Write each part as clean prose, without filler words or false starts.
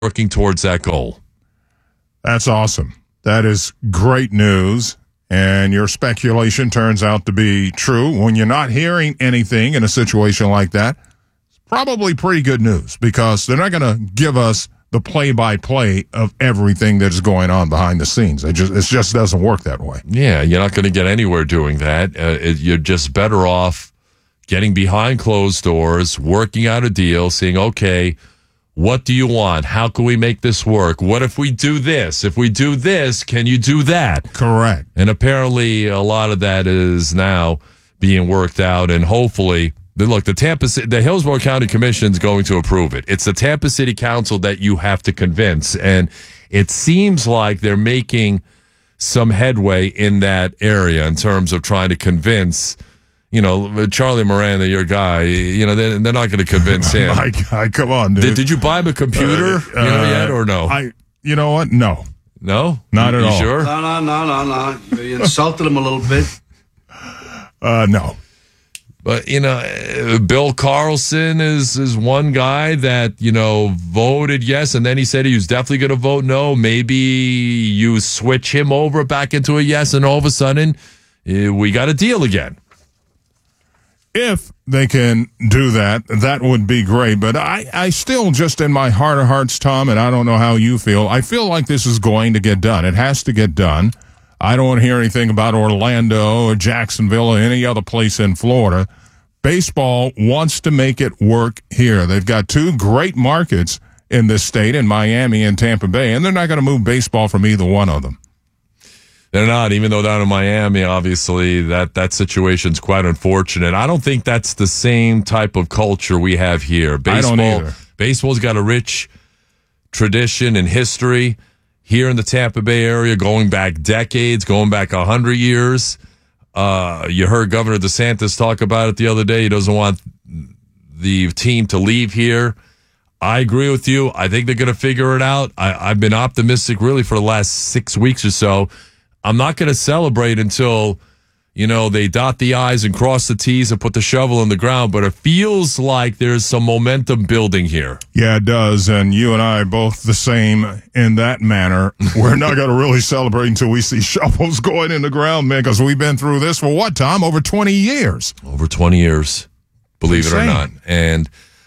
working towards that goal. That's awesome. That is great news. And your speculation turns out to be true. When you're not hearing anything in a situation like that, it's probably pretty good news because they're not going to give us the play-by-play of everything that's going on behind the scenes. It just doesn't work that way. Yeah, you're not going to get anywhere doing that. You're just better off getting behind closed doors, working out a deal, saying, okay, what do you want? How can we make this work? What if we do this? If we do this, can you do that? Correct. And apparently a lot of that is now being worked out, and hopefully, look, the Hillsborough County Commission is going to approve it. It's the Tampa City Council that you have to convince, and it seems like they're making some headway in that area in terms of trying to convince, Charlie Miranda, your guy, they're not going to convince him. My guy, come on, dude. Did you buy him a computer yet or no? You know what? No. No? Not at all. You sure? No. You insulted him a little bit. No. But, Bill Carlson is one guy that, voted yes, and then he said he was definitely going to vote no. Maybe you switch him over back into a yes, and all of a sudden, we got a deal again. If they can do that, that would be great. But I still, just in my heart of hearts, Tom, and I don't know how you feel, I feel like this is going to get done. It has to get done. I don't want to hear anything about Orlando or Jacksonville or any other place in Florida. Baseball wants to make it work here. They've got two great markets in this state, in Miami and Tampa Bay, and they're not going to move baseball from either one of them. They're not, even though down in Miami, obviously, that situation's quite unfortunate. I don't think that's the same type of culture we have here. I don't either. Baseball's got a rich tradition and history here in the Tampa Bay area, going back decades, going back 100 years. You heard Governor DeSantis talk about it the other day. He doesn't want the team to leave here. I agree with you. I think they're going to figure it out. I've been optimistic really for the last 6 weeks or so. I'm not going to celebrate until, they dot the I's and cross the T's and put the shovel in the ground, but it feels like there's some momentum building here. Yeah, it does, and you and I are both the same in that manner. We're not going to really celebrate until we see shovels going in the ground, man, because we've been through this for what, Tom? Over 20 years. Over 20 years, believe it or not. And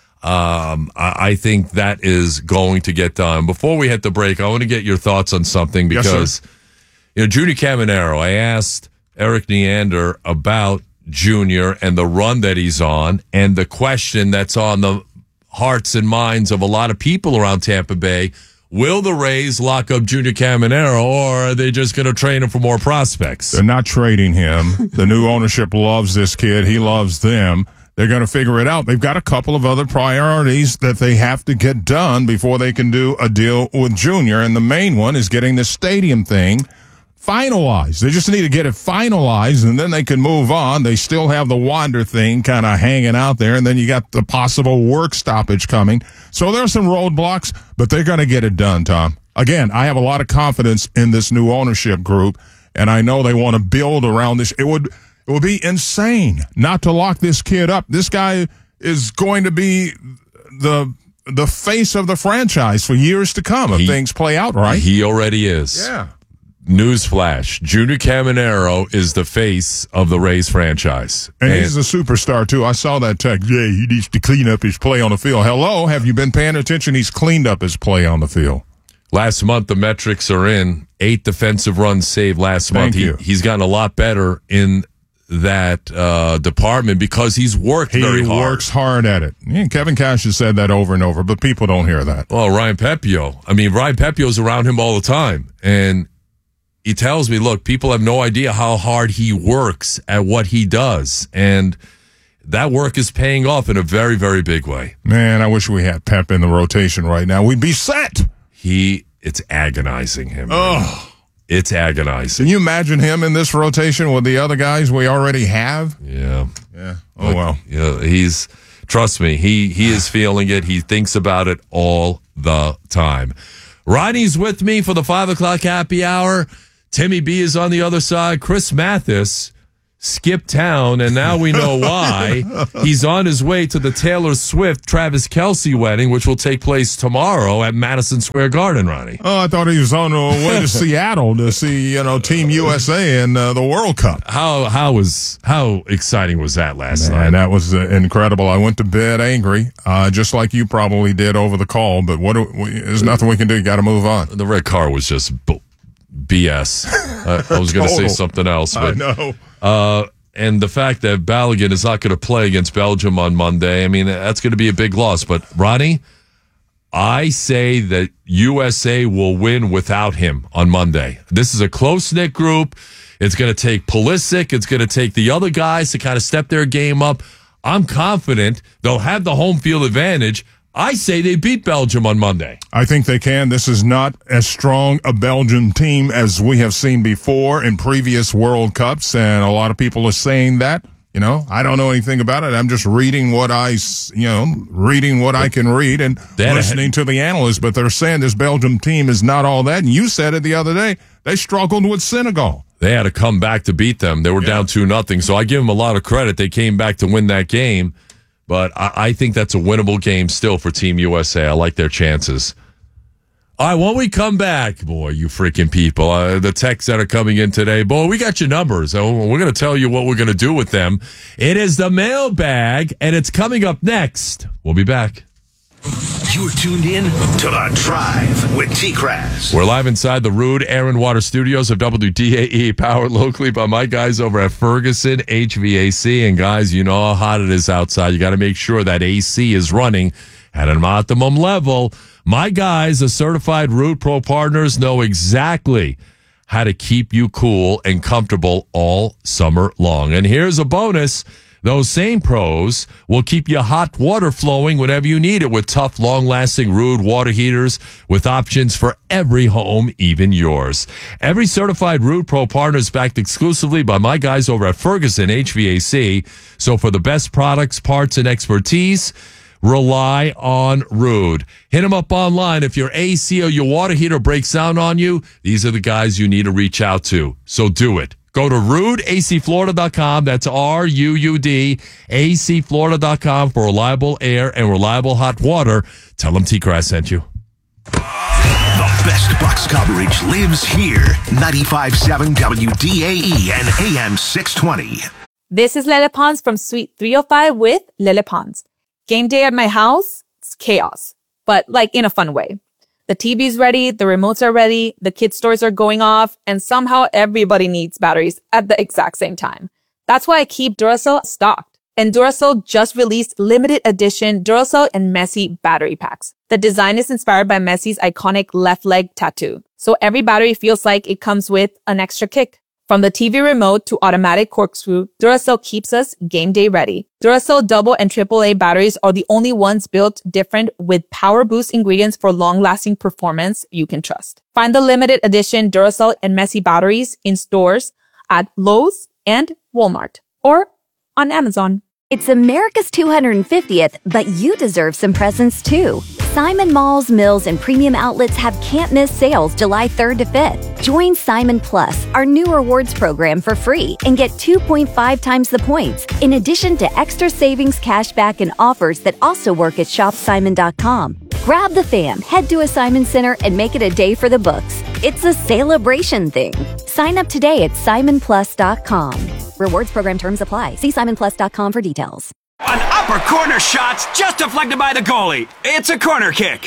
I think that is going to get done. Before we hit the break, I want to get your thoughts on something because... Yes, Junior Caminero, I asked Eric Neander about Junior and the run that he's on and the question that's on the hearts and minds of a lot of people around Tampa Bay. Will the Rays lock up Junior Caminero, or are they just going to train him for more prospects? They're not trading him. The new ownership loves this kid. He loves them. They're going to figure it out. They've got a couple of other priorities that they have to get done before they can do a deal with Junior, and the main one is getting the stadium thing finalized. They just need to get it finalized, and then they can move on. They still have the Wander thing kind of hanging out there, and then you got the possible work stoppage coming. So there's some roadblocks, but they're going to get it done, Tom. Again, I have a lot of confidence in this new ownership group, and I know they want to build around this. It would be insane not to lock this kid up. This guy is going to be the face of the franchise for years to come if things play out right. He already is. Yeah. Newsflash, Junior Caminero is the face of the Rays franchise. And he's a superstar, too. I saw that text. Yeah, he needs to clean up his play on the field. Hello, have you been paying attention? He's cleaned up his play on the field. Last month, the metrics are in. 8 defensive runs saved last month. He's gotten a lot better in that department because he's worked very hard. He works hard at it. Yeah, Kevin Cash has said that over and over, but people don't hear that. Well, Ryan Pepio's around him all the time, and he tells me, look, people have no idea how hard he works at what he does. And that work is paying off in a very, very big way. Man, I wish we had Pep in the rotation right now. We'd be set. It's agonizing him. Oh, it's agonizing. Can you imagine him in this rotation with the other guys we already have? Yeah. Oh, well. Yeah, trust me, he is feeling it. He thinks about it all the time. Ronnie's with me for the 5 o'clock happy hour. Timmy B is on the other side. Chris Mathis skipped town, and now we know why. He's on his way to the Taylor Swift Travis Kelce wedding, which will take place tomorrow at Madison Square Garden, Ronnie. Oh, I thought he was on the way to Seattle to see, Team USA in the World Cup. How exciting was that last night? And that was incredible. I went to bed angry, just like you probably did over the call, but there's nothing we can do. You got to move on. The red car was just BS. I was going to say something else, but I know. And the fact that Balogun is not going to play against Belgium on Monday, I mean, that's going to be a big loss. But, Ronnie, I say that USA will win without him on Monday. This is a close-knit group. It's going to take Pulisic. It's going to take the other guys to kind of step their game up. I'm confident they'll have the home field advantage. I say they beat Belgium on Monday. I think they can. This is not as strong a Belgian team as we have seen before in previous World Cups, and a lot of people are saying that. I don't know anything about it. I'm just reading what I can read and listening to the analysts, but they're saying this Belgium team is not all that. And you said it the other day. They struggled with Senegal. They had to come back to beat them. They were down 2-0, so I give them a lot of credit. They came back to win that game. But I think that's a winnable game still for Team USA. I like their chances. All right, when we come back, boy, you freaking people, the texts that are coming in today, boy, we got your numbers. We're going to tell you what we're going to do with them. It is the mailbag, and it's coming up next. We'll be back. You're tuned in to The Drive with T-Crass. We're live inside the Rude Air and Water Studios of WDAE, powered locally by my guys over at Ferguson HVAC. And guys, you know how hot it is outside. You got to make sure that AC is running at an optimum level. My guys, the certified Rude Pro partners, know exactly how to keep you cool and comfortable all summer long. And here's a bonus. Those same pros will keep your hot water flowing whenever you need it with tough, long-lasting Rude water heaters with options for every home, even yours. Every certified Rude Pro partner is backed exclusively by my guys over at Ferguson HVAC. So for the best products, parts, and expertise, rely on Rude. Hit them up online. If your AC or your water heater breaks down on you, these are the guys you need to reach out to. So do it. Go to RudeACFlorida.com. That's RUUD, ACFlorida.com for reliable air and reliable hot water. Tell them T-Crass sent you. The best Bucks coverage lives here. 95.7 WDAE and AM 620. This is Lele Pons from Suite 305 with Lele Pons. Game day at my house, it's chaos, but like in a fun way. The TV's ready, the remotes are ready, the kids' toys are going off, and somehow everybody needs batteries at the exact same time. That's why I keep Duracell stocked. And Duracell just released limited edition Duracell and Messi battery packs. The design is inspired by Messi's iconic left leg tattoo. So every battery feels like it comes with an extra kick. From the TV remote to automatic corkscrew, Duracell keeps us game day ready. Duracell double and AAA batteries are the only ones built different with power boost ingredients for long-lasting performance you can trust. Find the limited edition Duracell and Messi batteries in stores at Lowe's and Walmart or on Amazon. It's America's 250th, but you deserve some presents too. Simon Malls, Mills, and Premium Outlets have can't-miss sales July 3rd to 5th. Join Simon Plus, our new rewards program, for free and get 2.5 times the points, in addition to extra savings, cashback, and offers that also work at shopsimon.com. Grab the fam, head to a Simon Center, and make it a day for the books. It's a celebration thing. Sign up today at simonplus.com. Rewards program terms apply. See simonplus.com for details. An upper corner shot's just deflected by the goalie. It's a corner kick.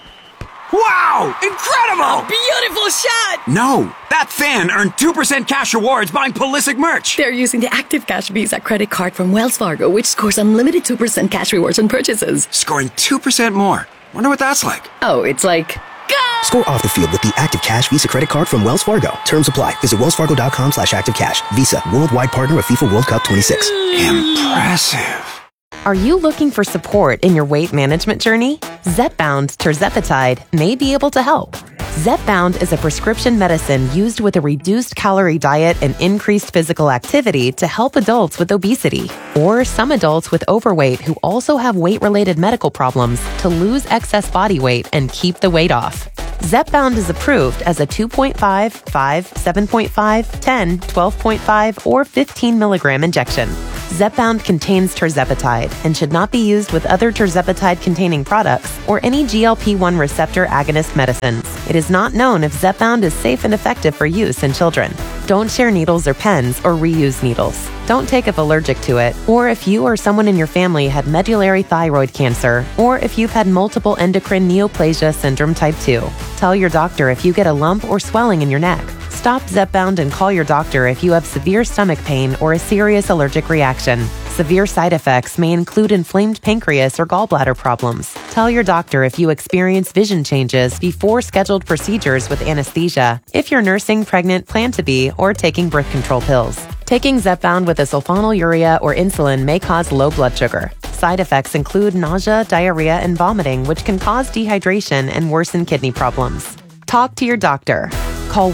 Wow! Incredible! Beautiful shot! No, that fan earned 2% cash rewards buying Pulisic merch. They're using the Active Cash Visa credit card from Wells Fargo, which scores unlimited 2% cash rewards on purchases. Scoring 2% more. Wonder what that's like. Oh, it's like... Go! Score off the field with the Active Cash Visa credit card from Wells Fargo. Terms apply. Visit wellsfargo.com/activecash. Visa, worldwide partner of FIFA World Cup 26. Impressive. Are you looking for support in your weight management journey? Zepbound tirzepatide may be able to help. Zepbound is a prescription medicine used with a reduced calorie diet and increased physical activity to help adults with obesity or some adults with overweight who also have weight-related medical problems to lose excess body weight and keep the weight off. Zepbound is approved as a 2.5, 5, 7.5, 10, 12.5, or 15 milligram injection. Zepbound contains tirzepatide and should not be used with other tirzepatide-containing products or any GLP-1 receptor agonist medicines. It is not known if Zepbound is safe and effective for use in children. Don't share needles or pens or reuse needles. Don't take if allergic to it, or if you or someone in your family had medullary thyroid cancer, or if you've had multiple endocrine neoplasia syndrome type 2. Tell your doctor if you get a lump or swelling in your neck. Stop Zepbound and call your doctor if you have severe stomach pain or a serious allergic reaction. Severe side effects may include inflamed pancreas or gallbladder problems. Tell your doctor if you experience vision changes before scheduled procedures with anesthesia, if you're nursing, pregnant, plan to be, or taking birth control pills. Taking Zepbound with a sulfonylurea or insulin may cause low blood sugar. Side effects include nausea, diarrhea, and vomiting, which can cause dehydration and worsen kidney problems. Talk to your doctor. Call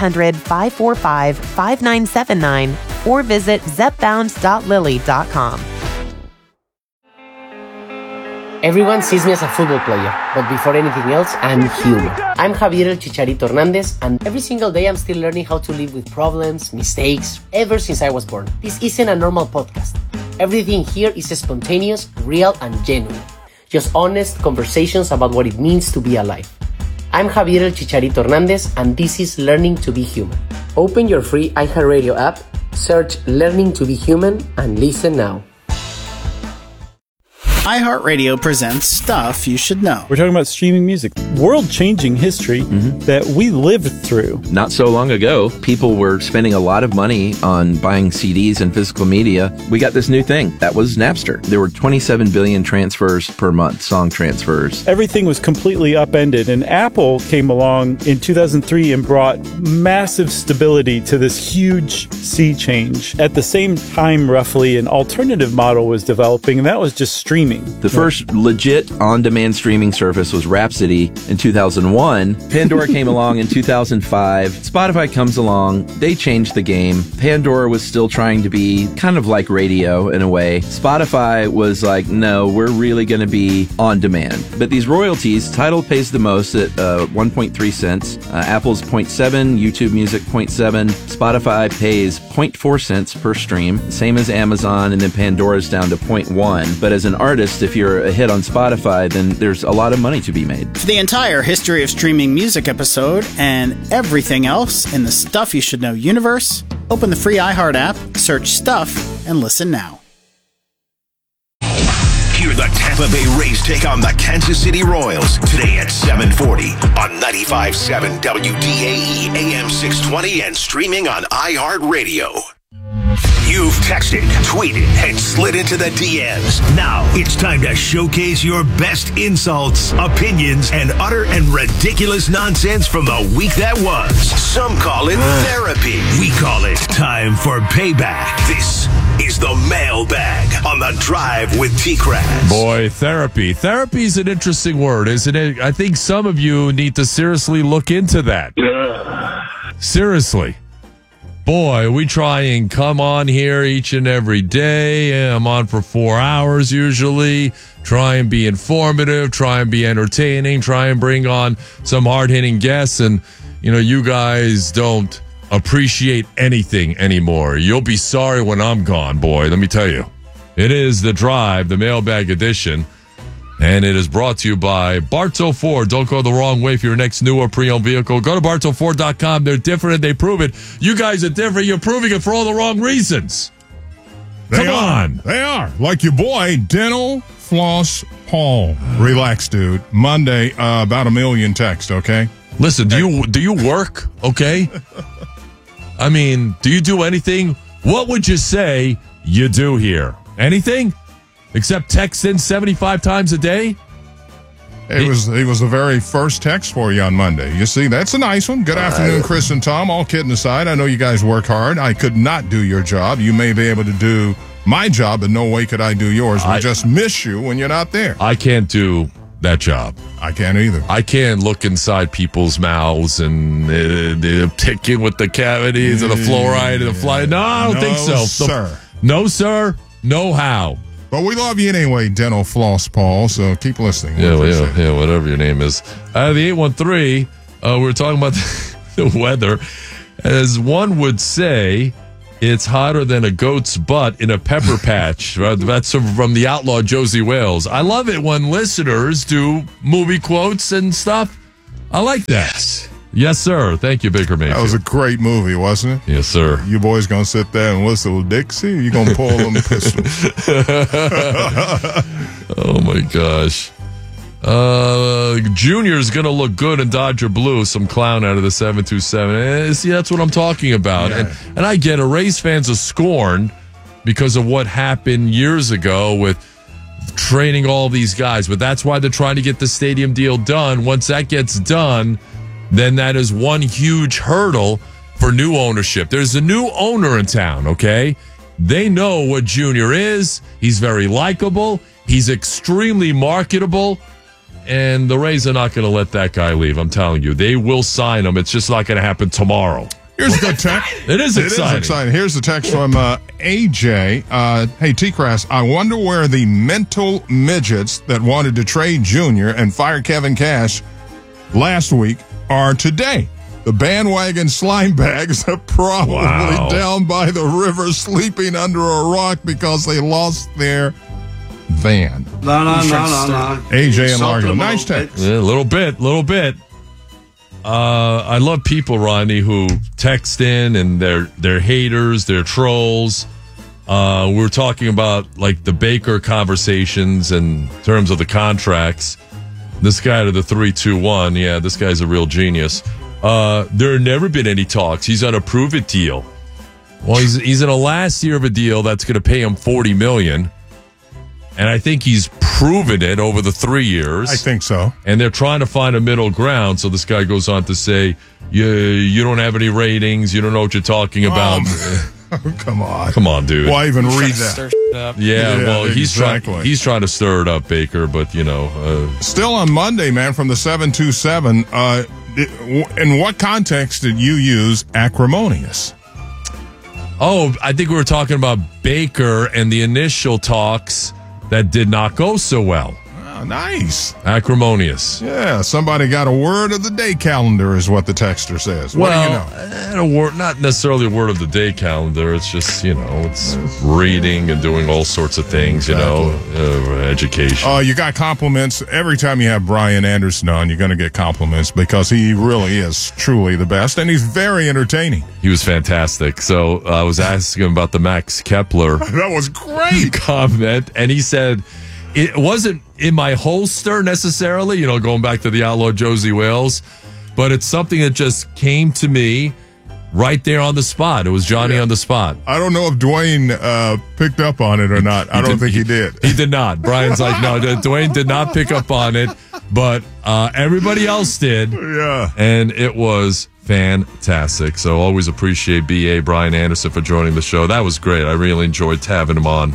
1-800-545-5979 or visit zepbound.lilly.com. Everyone sees me as a football player, but before anything else, I'm human. I'm Javier El Chicharito Hernandez, and every single day I'm still learning how to live with problems, mistakes, ever since I was born. This isn't a normal podcast. Everything here is spontaneous, real, and genuine. Just honest conversations about what it means to be alive. I'm Javier El Chicharito Hernandez, and this is Learning to be Human. Open your free iHeartRadio app, search Learning to be Human, and listen now. iHeartRadio presents Stuff You Should Know. We're talking about streaming music, world-changing history that we lived through. Not so long ago, people were spending a lot of money on buying CDs and physical media. We got this new thing. That was Napster. There were 27 billion transfers per month, song transfers. Everything was completely upended, and Apple came along in 2003 and brought massive stability to this huge sea change. At the same time, roughly, an alternative model was developing, and that was just streaming. The first legit on-demand streaming service was Rhapsody in 2001. Pandora came along in 2005. Spotify comes along. They changed the game. Pandora was still trying to be kind of like radio in a way. Spotify was like, no, we're really going to be on demand. But these royalties, Tidal pays the most at 1.3 cents. Apple's 0.7, YouTube Music 0.7. Spotify pays 0.4 cents per stream, same as Amazon, and then Pandora's down to 0.1. But as an artist, if you're a hit on Spotify, then there's a lot of money to be made. For the entire history of streaming music episode and everything else in the Stuff You Should Know universe, open the free iHeart app, search Stuff, and listen now. Hear the Tampa Bay Rays take on the Kansas City Royals today at 7:40 on 95.7 WDAE AM 620 and streaming on iHeartRadio. You've texted, tweeted, and slid into the DMs. Now it's time to showcase your best insults, opinions, and utter and ridiculous nonsense from the week that was. Some call it therapy. We call it time for payback. This is the mailbag on the Drive with T-Kraz. Boy, therapy. Therapy's an interesting word, isn't it? I think some of you need to seriously look into that. Seriously. Boy, we try and come on here each and every day. I'm on for 4 hours usually. Try and be informative, try and be entertaining, try and bring on some hard-hitting guests. And, you know, you guys don't appreciate anything anymore. You'll be sorry when I'm gone, boy. Let me tell you. It is The Drive, the mailbag edition. And it is brought to you by Bartow Ford. Don't go the wrong way for your next new or pre-owned vehicle. Go to BartowFord.com. They're different and they prove it. You guys are different. You're proving it for all the wrong reasons. Come on. They are. Like your boy, Dental Floss Paul. Relax, dude. Monday, about 1 million texts, okay? Listen, do you work, okay? I mean, do you do anything? What would you say you do here? Anything? Except text in 75 times a day? It was the very first text for you on Monday. You see, that's a nice one. Good afternoon, Chris and Tom. All kidding aside, I know you guys work hard. I could not do your job. You may be able to do my job, but no way could I do yours. We just miss you when you're not there. I can't do that job. I can't either. I can't look inside people's mouths and picking with the cavities and the fluoride and the fly. No, I don't think so. Sir. No, sir. No how. But we love you anyway, Dental Floss Paul, so keep listening. Yeah, whatever your name is. The We're talking about the weather. As one would say, it's hotter than a goat's butt in a pepper patch. That's from the outlaw Josie Wales. I love it when listeners do movie quotes and stuff. I like that. Yes, sir. Thank you, Baker Mayfield. That was a great movie, wasn't it? Yes, sir. You boys going to sit there and whistle Dixie? Or you going to pull them pistols? Oh, my gosh. Junior's going to look good in Dodger Blue, some clown out of the 727. See, that's what I'm talking about. Yeah. And I get it. Rays fans are scorned because of what happened years ago with training all these guys. But that's why they're trying to get the stadium deal done. Once that gets done, then that is one huge hurdle for new ownership. There's a new owner in town, okay? They know what Junior is. He's very likable. He's extremely marketable. And the Rays are not going to let that guy leave. I'm telling you. They will sign him. It's just not going to happen tomorrow. Here's a good text. It is exciting. Here's the text from AJ. Hey, T-Crass, I wonder where the mental midgets that wanted to trade Junior and fire Kevin Cash last week are today. The bandwagon slime bags are probably down by the river sleeping under a rock because they lost their van. No. AJ and Largo. Nice text. Yeah, a little bit. I love people, Ronnie, who text in and they're haters, they're trolls. We're talking about like the Baker conversations in terms of the contracts. This guy to the 321, yeah, this guy's a real genius. There have never been any talks. He's on a prove it deal. Well, he's in a last year of a deal that's going to pay him $40 million. And I think he's proven it over the 3 years. I think so. And they're trying to find a middle ground. So this guy goes on to say, you don't have any ratings. You don't know what you're talking about. Come on, dude. Why even read that? Yeah, well, exactly. he's trying to stir it up, Baker, but, Still on Monday, man, from the 727, in what context did you use acrimonious? Oh, I think we were talking about Baker and the initial talks that did not go so well. Oh, nice. Acrimonious. Yeah, somebody got a word of the day calendar is what the texter says. What do you know? A word, not necessarily a word of the day calendar. It's just, it's reading and doing all sorts of things, education. You got compliments. Every time you have Brian Anderson on, you're going to get compliments because he really is truly the best, and he's very entertaining. He was fantastic. So I was asking him about the Max Kepler. That was great. Comment, and he said, it wasn't in my holster necessarily, going back to the outlaw Josie Wales, but it's something that just came to me right there on the spot. It was Johnny on the spot. I don't know if Dwayne picked up on it or not. I don't think he did. He did not. Brian's like, no, Dwayne did not pick up on it, but everybody else did. Yeah. And it was fantastic. So always appreciate B.A. Brian Anderson for joining the show. That was great. I really enjoyed having him on.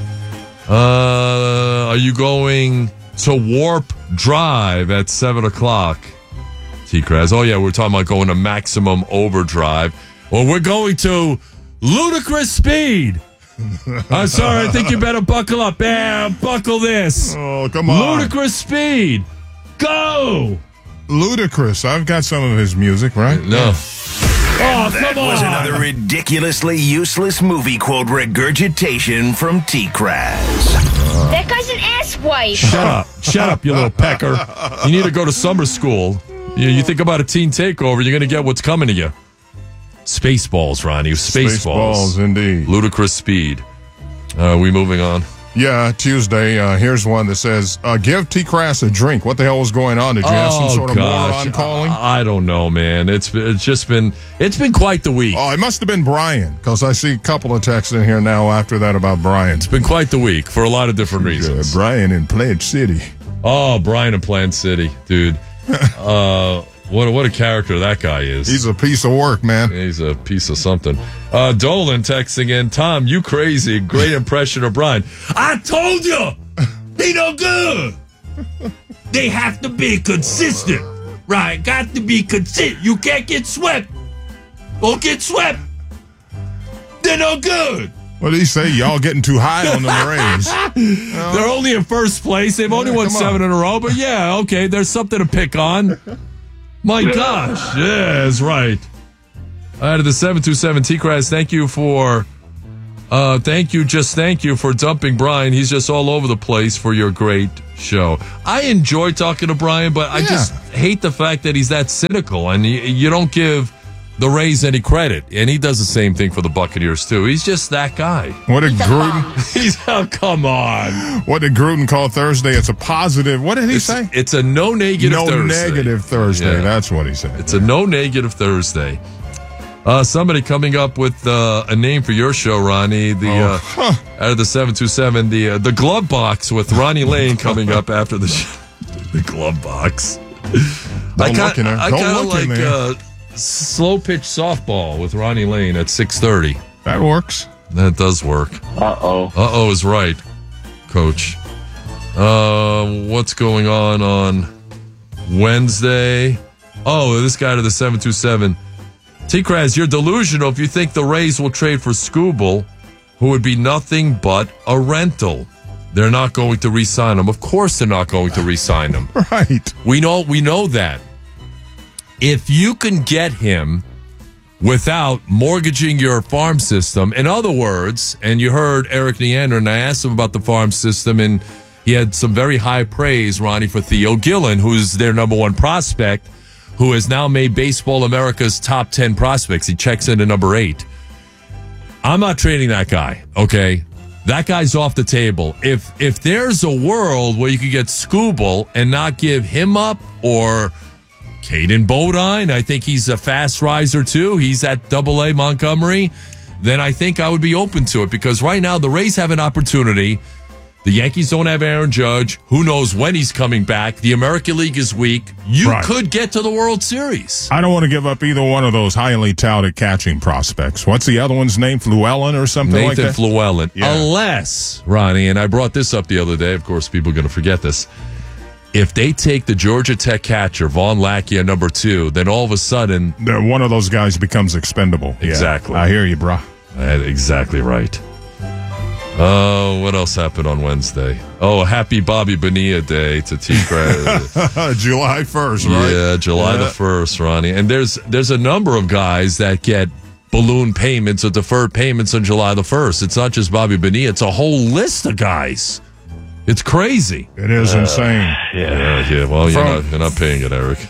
Are you going to Warp Drive at 7 o'clock? T-Kraz. Oh, yeah, we're talking about going to Maximum Overdrive. Well, we're going to ludicrous speed. I'm sorry, I think you better buckle up. Yeah, buckle this. Oh, come on. Ludicrous speed. Go. Ludicrous. I've got some of his music, right? No. Oh, that was another ridiculously useless movie quote regurgitation from T-Kraz. That guy's an asswipe. Shut up, you little pecker. You need to go to summer school. You think about a teen takeover, you're going to get what's coming to you. Spaceballs, Ronnie. Spaceballs, indeed. Ludicrous speed. We moving on? Yeah, Tuesday. Here's one that says, give T-Crass a drink. What the hell was going on? Did you have some sort of moron calling? I don't know, man. It's been quite the week. Oh, it must have been Brian, because I see a couple of texts in here now after that about Brian. It's been quite the week for a lot of different reasons. Brian in Plant City. Oh, Brian in Plant City, dude. What a character that guy is. He's a piece of work, man. He's a piece of something. Dolan texting in, Tom, you crazy. Great impression of Brian. I told you! He no good! They have to be consistent. Right, got to be consistent. You can't get swept. Don't get swept. They're no good. What did he say? Y'all getting too high on the Rays. They're only in first place. They've only won 7 in a row. But yeah, okay, there's something to pick on. My gosh. Yeah, that's right. Out of the 727 T-Craz, thank you for dumping Brian. He's just all over the place for your great show. I enjoy talking to Brian, but I just hate the fact that he's that cynical, and you don't give the Rays any credit. And he does the same thing for the Buccaneers, too. He's just that guy. What did Gruden... come on. What did Gruden call Thursday? It's a positive... What did he say? It's a no-negative Thursday. No-negative Thursday. Yeah. That's what he said. It's a no-negative Thursday. Somebody coming up with a name for your show, Ronnie. Out of the 727, the glove box with Ronnie Lane coming up after the show. The glove box. I kind of like slow pitch softball with Ronnie Lane at 6:30. That works. That does work. Uh-oh is right, Coach. What's going on Wednesday? Oh, this guy to the 727. T-Craz, you're delusional if you think the Rays will trade for Skubal, who would be nothing but a rental. They're not going to re-sign him. Of course they're not going to re-sign him. Right. We know that. If you can get him without mortgaging your farm system, in other words, and you heard Eric Neander, and I asked him about the farm system, and he had some very high praise, Ronnie, for Theo Gillen, who's their number one prospect, who has now made Baseball America's top 10 prospects. He checks in at number 8. I'm not trading that guy, okay? That guy's off the table. If there's a world where you could get Skubal and not give him up, or Caden Bodine, I think he's a fast riser too. He's at AA Montgomery. Then I think I would be open to it, because right now the Rays have an opportunity. The Yankees don't have Aaron Judge. Who knows when he's coming back? The American League is weak. You could get to the World Series. I don't want to give up either one of those highly touted catching prospects. What's the other one's name? Fluellen or something like that? Nathan Fluellen. Yeah. Unless, Ronnie, and I brought this up the other day. Of course, people are going to forget this. If they take the Georgia Tech catcher, Vaughn Lackey, at number 2, then all of a sudden... one of those guys becomes expendable. Exactly. Yeah, I hear you, brah. Exactly right. Oh, what else happened on Wednesday? Oh, happy Bobby Bonilla Day to T-Craz. July 1st, right? Yeah, July the 1st, Ronnie. And there's a number of guys that get balloon payments or deferred payments on July the 1st. It's not just Bobby Bonilla. It's a whole list of guys. It's crazy. It is insane. Yeah. Well, you're not paying it, Eric.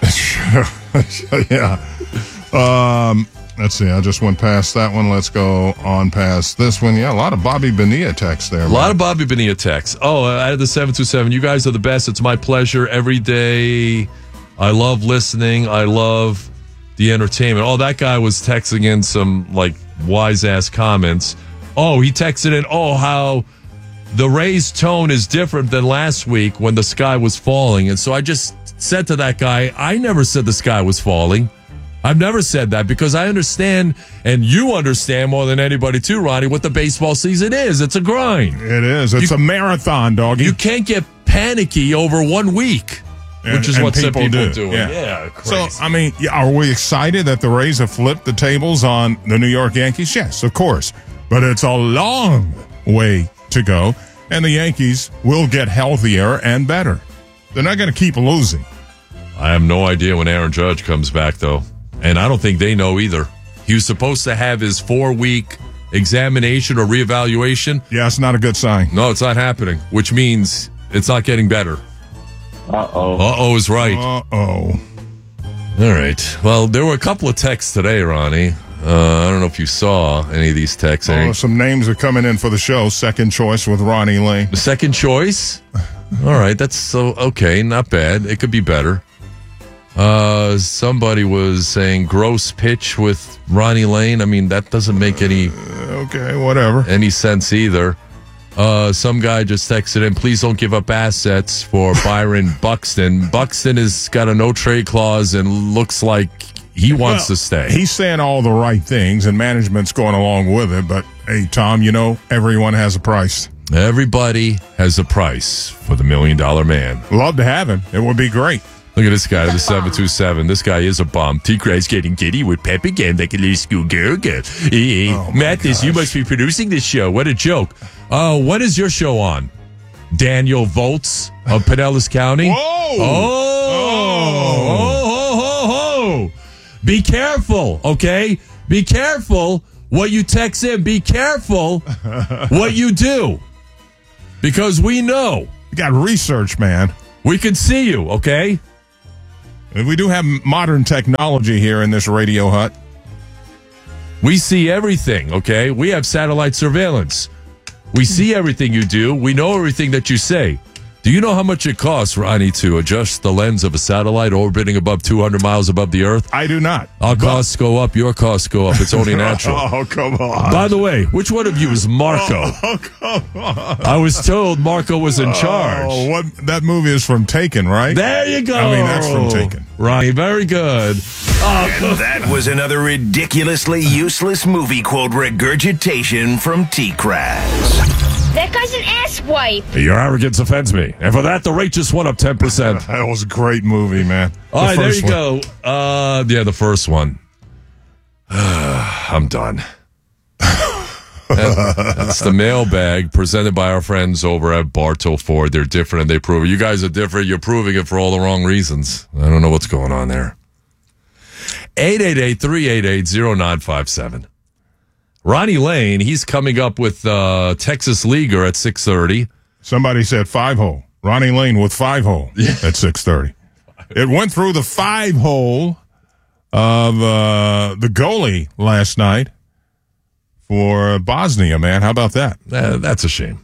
Yeah. Let's see. I just went past that one. Let's go on past this one. Yeah, a lot of Bobby Bonilla texts there. A lot of Bobby Bonilla texts. Oh, out of the 727, you guys are the best. It's my pleasure every day. I love listening. I love the entertainment. Oh, that guy was texting in some wise-ass comments. Oh, he texted in, how the Rays' tone is different than last week when the sky was falling. And so I just said to that guy, I never said the sky was falling. I've never said that, because I understand, and you understand more than anybody too, Ronnie, what the baseball season is. It's a grind. It is. It's a marathon, doggy. You can't get panicky over 1 week, which is what some people do. Yeah, crazy. So, are we excited that the Rays have flipped the tables on the New York Yankees? Yes, of course. But it's a long way to go, and the Yankees will get healthier and better. They're not going to keep losing. I have no idea when Aaron Judge comes back, though. And I don't think they know either. He was supposed to have his 4-week examination or reevaluation. Yeah, it's not a good sign. No, it's not happening, which means it's not getting better. Uh-oh is right. Uh-oh. All right. Well, there were a couple of texts today, Ronnie. I don't know if you saw any of these texts. Some names are coming in for the show. Second choice with Ronnie Lane. Second choice? All right. That's okay. Not bad. It could be better. Somebody was saying gross pitch with Ronnie Lane. I mean, that doesn't make any sense either. Some guy just texted in, please don't give up assets for Byron Buxton. Buxton has got a no trade clause and looks like he wants to stay. He's saying all the right things, and management's going along with it. But hey, Tom, everyone has a price. Everybody has a price for the $1 Million Man. Love to have him. It would be great. Look at this guy, the 727. This guy is a bum. T-Craz getting giddy with pep again like a little schoolgirl. Mathis, you must be producing this show. What a joke. What is your show on? Daniel Voltz of Pinellas County? Whoa! Be careful, okay? Be careful what you text in. Be careful what you do. Because we know. You got research, man. We can see you, okay? And we do have modern technology here in this radio hut. We see everything, okay? We have satellite surveillance. We see everything you do. We know everything that you say. Do you know how much it costs, Ronnie, to adjust the lens of a satellite orbiting above 200 miles above the Earth? I do not. Our costs go up. Your costs go up. It's only natural. Oh, come on. By the way, which one of you is Marco? Oh, come on. I was told Marco was in charge. Oh, what? That movie is from Taken, right? There you go. I mean, that's from Taken. Ronnie, very good. And that was another ridiculously useless movie quote regurgitation from T-Kraz. That guy's an asswipe. Your arrogance offends me. And for that, the rate just went up 10%. That was a great movie, man. All right, there you go. Yeah, the first one. I'm done. That's the mailbag presented by our friends over at Bartow Ford. They're different and they prove it. You guys are different. You're proving it for all the wrong reasons. I don't know what's going on there. 888-388-0957. Ronnie Lane, he's coming up with Texas Leaguer at 6:30. Somebody said 5-hole. Ronnie Lane with 5-hole at 6:30. It went through the 5-hole of the goalie last night for Bosnia, man. How about that? That's a shame.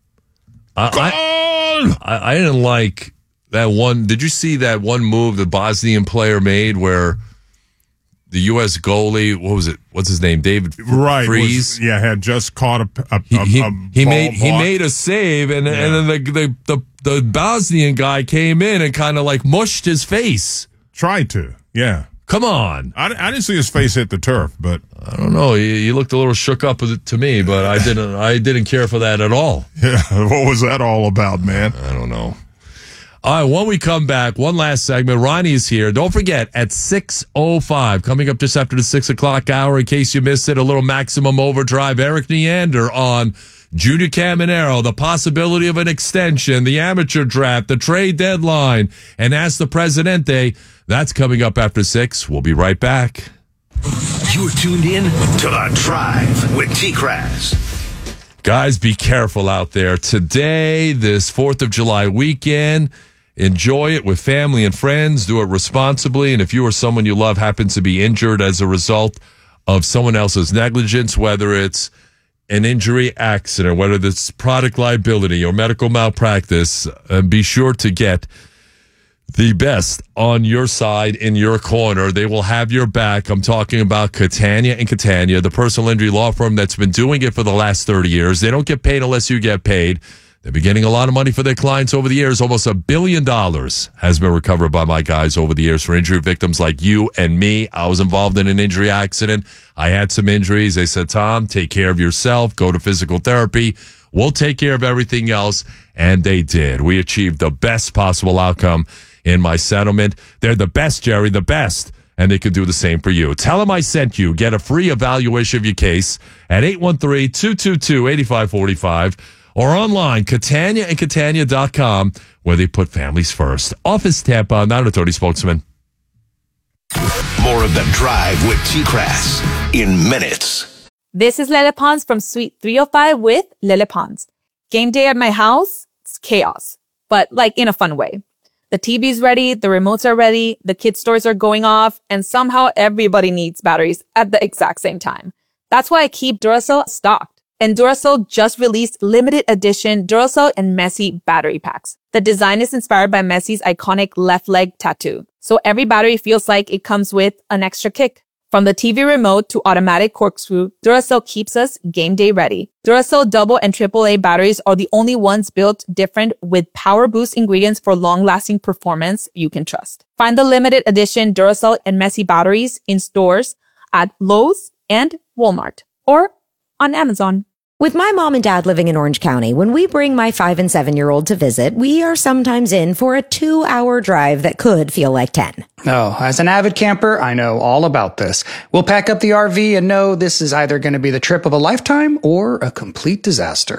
I didn't like that one. Did you see that one move the Bosnian player made where the U.S. goalie, what was it? What's his name? David Freese. Had just caught a he made a save, and then the Bosnian guy came in and kind of like mushed his face. Tried to, yeah. Come on. I didn't see his face hit the turf, but I don't know. He looked a little shook up to me, but I didn't care for that at all. Yeah, what was that all about, man? I don't know. All right, when we come back, one last segment. Ronnie's here. Don't forget, at 6:05, coming up just after the 6 o'clock hour, in case you missed it, a little Maximum Overdrive. Eric Neander on Junior Caminero, the possibility of an extension, the amateur draft, the trade deadline, and Ask the Presidente. That's coming up after 6. We'll be right back. You're tuned in to The Drive with T-Kraz. Guys, be careful out there. Today, this 4th of July weekend, enjoy it with family and friends. Do it responsibly. And if you or someone you love happens to be injured as a result of someone else's negligence, whether it's an injury accident, whether it's product liability or medical malpractice, be sure to get the best on your side, in your corner. They will have your back. I'm talking about Catania & Catania, the personal injury law firm that's been doing it for the last 30 years. They don't get paid unless you get paid. They've been getting a lot of money for their clients over the years. Almost $1 billion has been recovered by my guys over the years for injury victims like you and me. I was involved in an injury accident. I had some injuries. They said, Tom, take care of yourself. Go to physical therapy. We'll take care of everything else. And they did. We achieved the best possible outcome in my settlement. They're the best, Jerry, the best. And they could do the same for you. Tell them I sent you. Get a free evaluation of your case at 813-222-8545 or online, CataniaandCatania.com, where they put families first. Office Tampa, 930 spokesman. More of The Drive with T-Kraz in minutes. This is Lele Pons from Suite 305 with Lele Pons. Game day at my house, it's chaos, but like in a fun way. The TV's ready, the remotes are ready, the kids' toys are going off, and somehow everybody needs batteries at the exact same time. That's why I keep Duracell stocked. And Duracell just released limited edition Duracell and Messi battery packs. The design is inspired by Messi's iconic left leg tattoo. So every battery feels like it comes with an extra kick. From the TV remote to automatic corkscrew, Duracell keeps us game day ready. Duracell double and AAA batteries are the only ones built different with power boost ingredients for long-lasting performance you can trust. Find the limited edition Duracell and Messi batteries in stores at Lowe's and Walmart or on Amazon. With my mom and dad living in Orange County, when we bring my 5 and 7-year-old to visit, we are sometimes in for a 2-hour drive that could feel like 10. Oh, as an avid camper, I know all about this. We'll pack up the RV and know this is either going to be the trip of a lifetime or a complete disaster.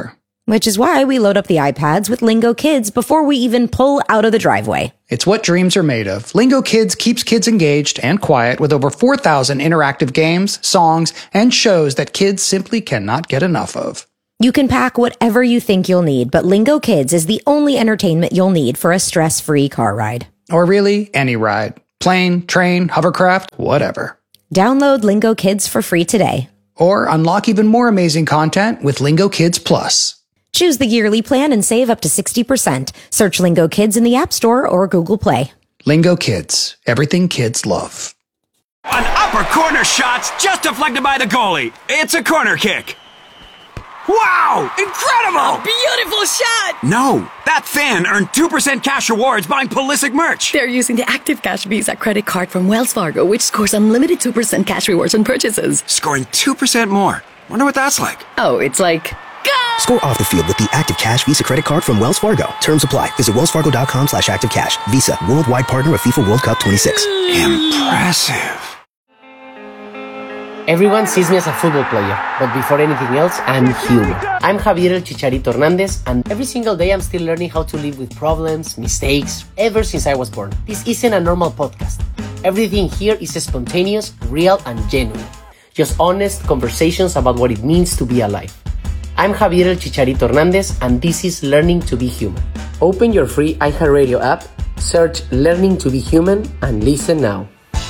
Which is why we load up the iPads with Lingo Kids before we even pull out of the driveway. It's what dreams are made of. Lingo Kids keeps kids engaged and quiet with over 4,000 interactive games, songs, and shows that kids simply cannot get enough of. You can pack whatever you think you'll need, but Lingo Kids is the only entertainment you'll need for a stress-free car ride. Or really, any ride. Plane, train, hovercraft, whatever. Download Lingo Kids for free today. Or unlock even more amazing content with Lingo Kids Plus. Choose the yearly plan and save up to 60%. Search Lingo Kids in the App Store or Google Play. Lingo Kids. Everything kids love. An upper corner shot's just deflected by the goalie. It's a corner kick. Wow! Incredible! A beautiful shot! No, that fan earned 2% cash rewards buying Pulisic merch. They're using the Active Cash Visa credit card from Wells Fargo, which scores unlimited 2% cash rewards on purchases. Scoring 2% more. Wonder what that's like. Oh, it's like... Score off the field with the Active Cash Visa credit card from Wells Fargo. Terms apply. Visit wellsfargo.com/activecash. Visa, worldwide partner of FIFA World Cup 26. Impressive. Everyone sees me as a football player, but before anything else, I'm human. I'm Javier El Chicharito Hernandez, and every single day I'm still learning how to live with problems, mistakes, ever since I was born. This isn't a normal podcast. Everything here is spontaneous, real, and genuine. Just honest conversations about what it means to be alive. I'm Javier El Chicharito Hernandez, and this is Learning to be Human. Open your free iHeartRadio app, search Learning to be Human, and listen now.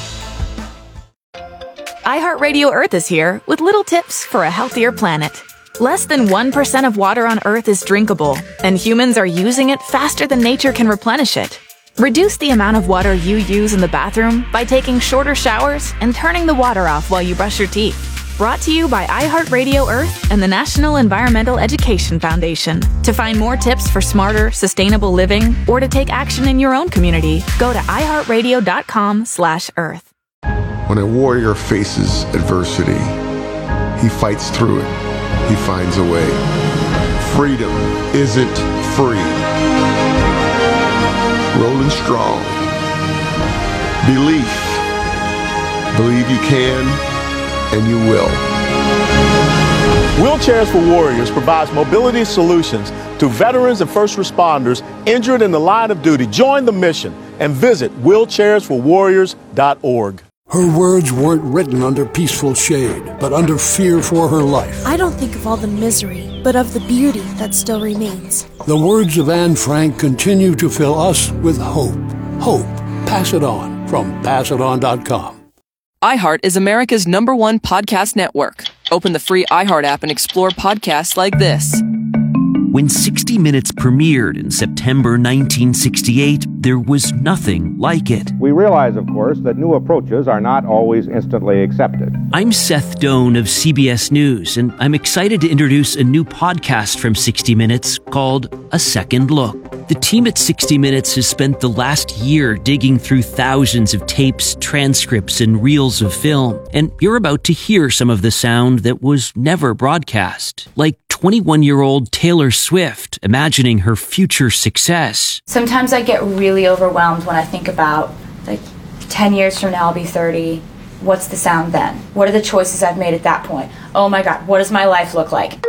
iHeartRadio Earth is here with little tips for a healthier planet. Less than 1% of water on Earth is drinkable, and humans are using it faster than nature can replenish it. Reduce the amount of water you use in the bathroom by taking shorter showers and turning the water off while you brush your teeth. Brought to you by iHeartRadio Earth and the National Environmental Education Foundation. To find more tips for smarter, sustainable living, or to take action in your own community, go to iHeartRadio.com/Earth. When a warrior faces adversity, he fights through it. He finds a way. Freedom isn't free. Rolling strong. Belief. Believe you can. And you will. Wheelchairs for Warriors provides mobility solutions to veterans and first responders injured in the line of duty. Join the mission and visit wheelchairsforwarriors.org. Her words weren't written under peaceful shade, but under fear for her life. I don't think of all the misery, but of the beauty that still remains. The words of Anne Frank continue to fill us with hope. Hope. Pass it on from passiton.com. iHeart is America's #1 podcast network. Open the free iHeart app and explore podcasts like this. When 60 Minutes premiered in September 1968, there was nothing like it. We realize, of course, that new approaches are not always instantly accepted. I'm Seth Doan of CBS News, and I'm excited to introduce a new podcast from 60 Minutes called A Second Look. The team at 60 Minutes has spent the last year digging through thousands of tapes, transcripts, and reels of film, and you're about to hear some of the sound that was never broadcast, like 21-year-old Taylor Swift imagining her future success. Sometimes I get really overwhelmed when I think about, 10 years from now I'll be 30. What's the sound then? What are the choices I've made at that point? Oh my God, what does my life look like?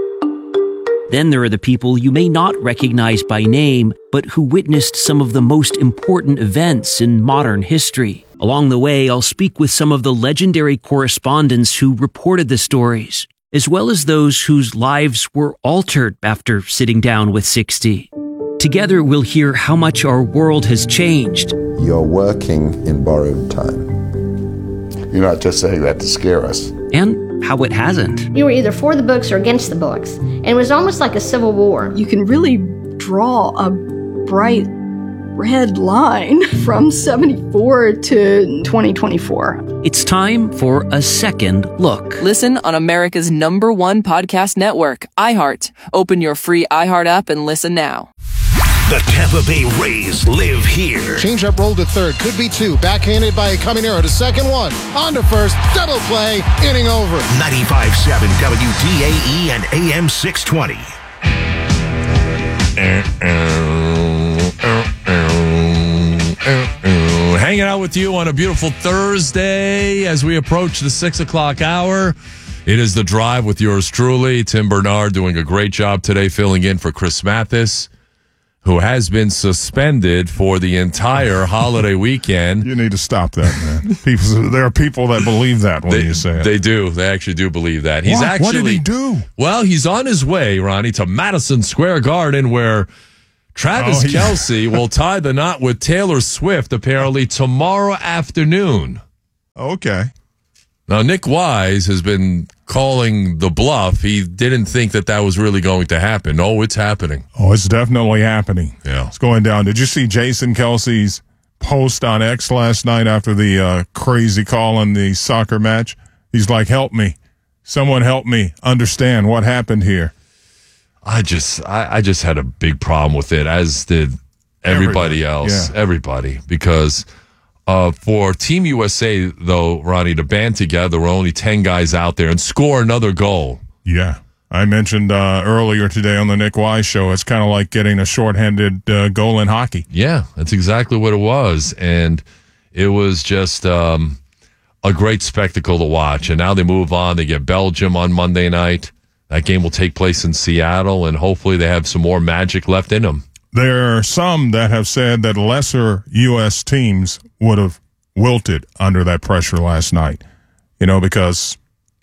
Then there are the people you may not recognize by name, but who witnessed some of the most important events in modern history. Along the way, I'll speak with some of the legendary correspondents who reported the stories, as well as those whose lives were altered after sitting down with 60. Together, we'll hear how much our world has changed. You're working in borrowed time. You're not just saying that to scare us. And how it hasn't. You were either for the books or against the books, and it was almost like a civil war. You can really draw a bright red line from 74 to 2024. It's time for A Second Look. Listen on America's #1 podcast network, iHeart. Open your free iHeart app and listen now. The Tampa Bay Rays live here. Change up roll to third. Could be two. Backhanded by Caminero to second one. On to first. Double play. Inning over. 95.7 WDAE and AM 620. Hanging out with you on a beautiful Thursday as we approach the 6 o'clock hour. It is The Drive with yours truly, Tim Bernard, doing a great job today filling in for Chris Mathis, who has been suspended for the entire holiday weekend. You need to stop that, man. There are people that believe that when you say it. They do. They actually do believe that. What did he do? Well, he's on his way, Ronnie, to Madison Square Garden, where Travis Kelce will tie the knot with Taylor Swift apparently tomorrow afternoon. Okay. Now, Nick Wise has been calling the bluff. He didn't think that was really going to happen. No, it's happening. Oh, it's definitely happening. Yeah. It's going down. Did you see Jason Kelce's post on X last night after the crazy call in the soccer match? He's like, help me. Someone help me understand what happened here. I just had a big problem with it, as did everybody else. Yeah. Everybody. Because for Team USA, though, Ronnie, to band together, there were only 10 guys out there and score another goal. Yeah. I mentioned earlier today on the Nick Wise show, it's kind of like getting a shorthanded goal in hockey. Yeah, that's exactly what it was. And it was just a great spectacle to watch. And now they move on. They get Belgium on Monday night. That game will take place in Seattle, and hopefully they have some more magic left in them. There are some that have said that lesser U.S. teams would have wilted under that pressure last night, because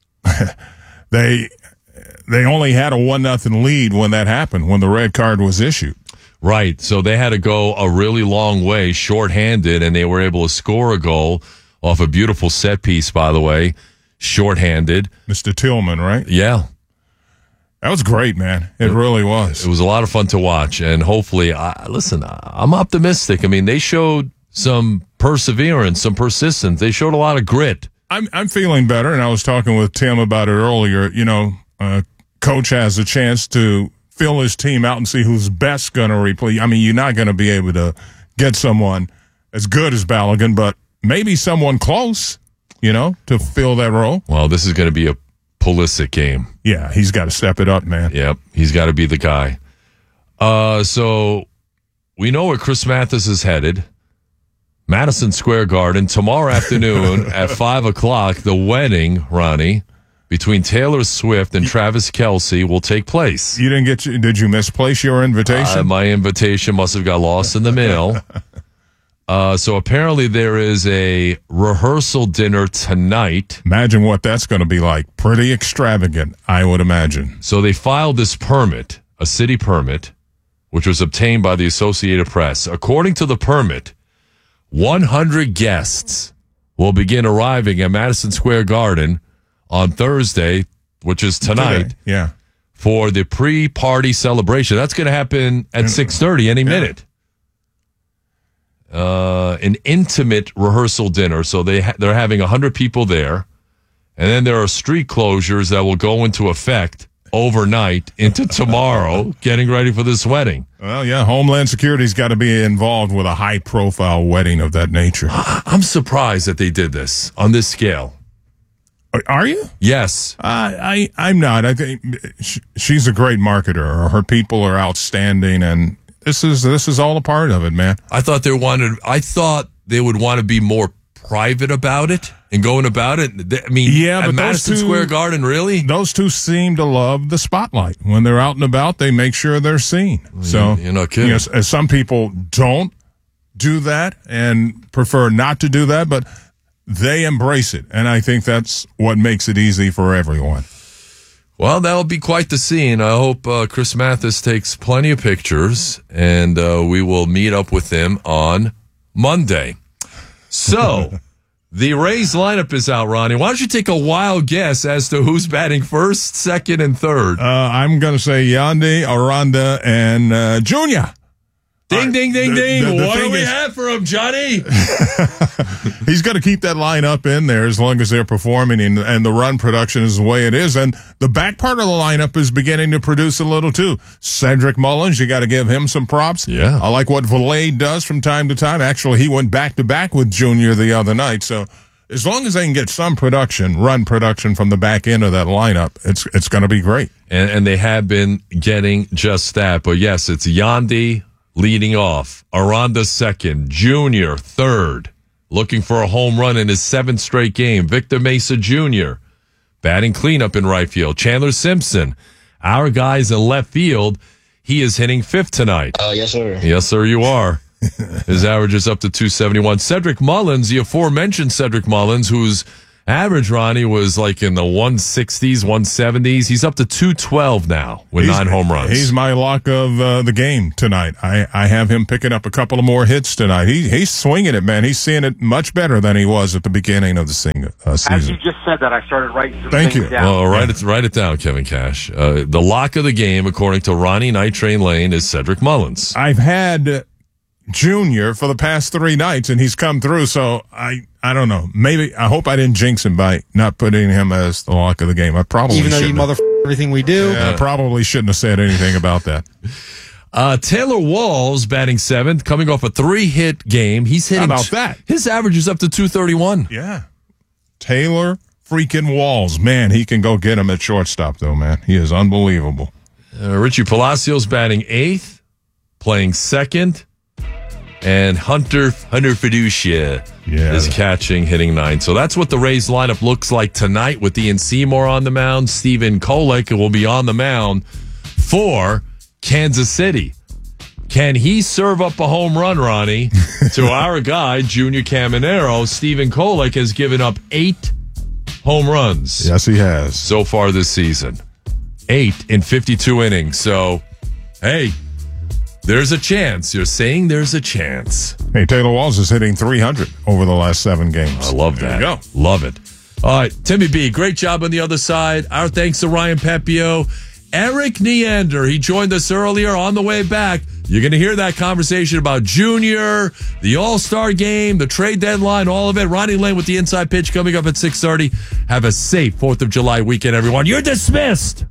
they only had a 1-0 lead when that happened, when the red card was issued. Right, so they had to go a really long way shorthanded, and they were able to score a goal off a beautiful set piece, by the way, shorthanded. Mr. Tillman, right? Yeah. That was great, man. It really was. It was a lot of fun to watch, and hopefully, I'm optimistic. I mean, they showed some perseverance, some persistence. They showed a lot of grit. I'm feeling better, and I was talking with Tim about it earlier. Coach has a chance to fill his team out and see who's best going to replace. I mean, you're not going to be able to get someone as good as Balogun, but maybe someone close, to fill that role. Well, this is going to be a Pulisic game. Yeah, he's got to step it up, man. Yep, he's got to be the guy. So we know where Chris Mathis is headed. Madison Square Garden tomorrow afternoon at 5:00. The wedding, Ronnie, between Taylor Swift and Travis Kelce will take place. You didn't did you misplace your invitation? My invitation must have got lost in the mail. So apparently there is a rehearsal dinner tonight. Imagine what that's going to be like. Pretty extravagant, I would imagine. So they filed this permit, a city permit, which was obtained by the Associated Press. According to the permit, 100 guests will begin arriving at Madison Square Garden on Thursday, which is tonight. Yeah. For the pre-party celebration. That's going to happen at 6:30 any minute. An intimate rehearsal dinner. So they're having 100 people there. And then there are street closures that will go into effect overnight into tomorrow, getting ready for this wedding. Well, yeah, Homeland Security's got to be involved with a high-profile wedding of that nature. I'm surprised that they did this on this scale. Are you? Yes. I'm not. I think she's a great marketer. Her people are outstanding, and this is all a part of it, man. I thought they would want to be more private about it and going about it. I mean, at Madison Square Garden, really? Those two seem to love the spotlight. When they're out and about, they make sure they're seen. So you're not kidding. As some people don't do that and prefer not to do that, but they embrace it, and I think that's what makes it easy for everyone. Well, that'll be quite the scene. I hope Chris Mathis takes plenty of pictures, and we will meet up with him on Monday. So, the Rays lineup is out, Ronnie. Why don't you take a wild guess as to who's batting first, second, and third? I'm going to say Yandy, Aranda, and Junior. Ding, ding, ding, ding. What do we have for him, Johnny? He's got to keep that lineup in there as long as they're performing, and the run production is the way it is. And the back part of the lineup is beginning to produce a little, too. Cedric Mullins, you got to give him some props. Yeah. I like what Valade does from time to time. Actually, he went back-to-back with Junior the other night. So as long as they can get some run production from the back end of that lineup, it's going to be great. And they have been getting just that. But, yes, it's Yandy leading off, Aranda second, Junior third, looking for a home run in his 7th straight game. Victor Mesa Jr. batting cleanup in right field. Chandler Simpson, our guy's in left field. He is hitting fifth tonight. Oh, yes, sir. Yes, sir, you are. His average is up to 271. Cedric Mullins, the aforementioned Cedric Mullins, whose average, Ronnie, was like in the 160s, 170s. He's up to 212 now with 9 home runs. He's my lock of the game tonight. I have him picking up a couple of more hits tonight. He's swinging it, man. He's seeing it much better than he was at the beginning of the season. As you just said that, I started writing some Thank things you. down. Well, write it down, Kevin Cash. The lock of the game, according to Ronnie Night Train Lane, is Cedric Mullins. I've had Junior for the past 3 nights, and he's come through, so I don't know. Maybe, I hope I didn't jinx him by not putting him as the lock of the game. I probably Even though you shouldn't have. everything we do. Yeah, I probably shouldn't have said anything about that. Taylor Walls batting 7th, coming off a 3-hit game. He's hitting. How about that? His average is up to 231. Yeah. Taylor freaking Walls. Man, he can go get him at shortstop, though, man. He is unbelievable. Richie Palacios batting 8th, playing 2nd. And Hunter Fiducia is catching, hitting 9th. So that's what the Rays lineup looks like tonight with Ian Seymour on the mound. Stephen Kolek will be on the mound for Kansas City. Can he serve up a home run, Ronnie, to our guy, Junior Caminero? Stephen Kolek has given up 8 home runs. Yes, he has. So far this season. 8 in 52 innings. So, hey, there's a chance. You're saying there's a chance. Hey, Taylor Walls is hitting 300 over the last 7 games. I love that. There you go. Love it. All right, Timmy B, great job on the other side. Our thanks to Ryan Pepio. Eric Neander, he joined us earlier on the way back. You're going to hear that conversation about Junior, the All-Star game, the trade deadline, all of it. Ronnie Lane with the inside pitch coming up at 6:30. Have a safe 4th of July weekend, everyone. You're dismissed.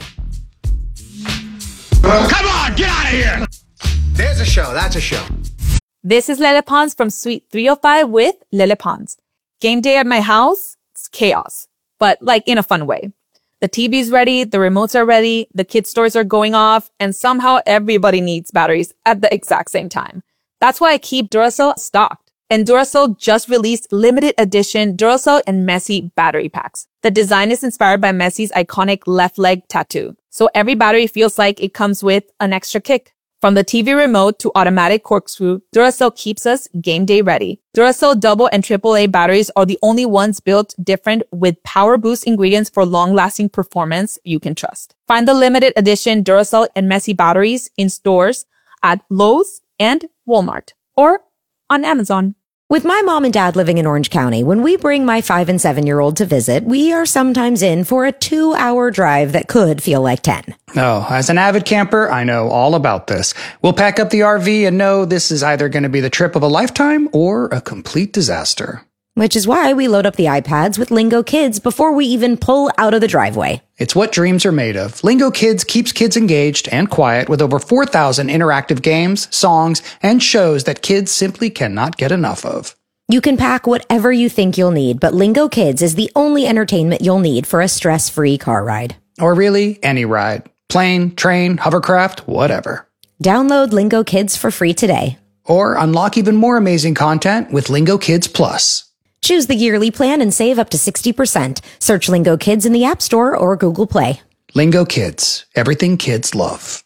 Come on, get out of here! There's a show. That's a show. This is Lele Pons from Suite 305 with Lele Pons. Game day at my house, it's chaos, but like in a fun way. The TV's ready, the remotes are ready, the kids' toys are going off, and somehow everybody needs batteries at the exact same time. That's why I keep Duracell stocked. And Duracell just released limited edition Duracell and Messi battery packs. The design is inspired by Messi's iconic left leg tattoo. So every battery feels like it comes with an extra kick. From the TV remote to automatic corkscrew, Duracell keeps us game day ready. Duracell double and AAA batteries are the only ones built different with power boost ingredients for long-lasting performance you can trust. Find the limited edition Duracell and Messi batteries in stores at Lowe's and Walmart or on Amazon. With my mom and dad living in Orange County, when we bring my 5 and 7-year-old to visit, we are sometimes in for a 2-hour drive that could feel like 10. Oh, as an avid camper, I know all about this. We'll pack up the RV and know this is either going to be the trip of a lifetime or a complete disaster. Which is why we load up the iPads with Lingo Kids before we even pull out of the driveway. It's what dreams are made of. Lingo Kids keeps kids engaged and quiet with over 4,000 interactive games, songs, and shows that kids simply cannot get enough of. You can pack whatever you think you'll need, but Lingo Kids is the only entertainment you'll need for a stress-free car ride. Or really, any ride. Plane, train, hovercraft, whatever. Download Lingo Kids for free today. Or unlock even more amazing content with Lingo Kids Plus. Choose the yearly plan and save up to 60%. Search Lingo Kids in the App Store or Google Play. Lingo Kids. Everything kids love.